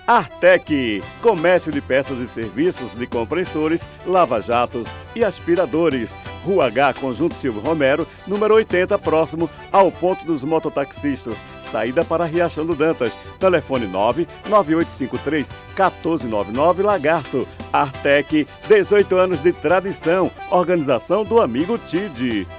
Artec, comércio de peças e serviços de compressores, lava-jatos e aspiradores. Rua H, Conjunto Silvio Romero, número 80, próximo ao ponto dos mototaxistas. Saída para Riachão do Dantas. Telefone 99853-1499 Lagarto. Artec, 18 anos de tradição. Organização do amigo Tide.